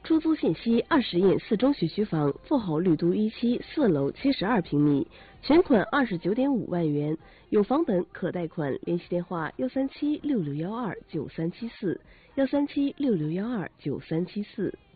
出租信息：20印4中学区房，富豪绿都一期4楼72平米，全款29.5万元，有房本可贷款。联系电话：13766129374，13766129374。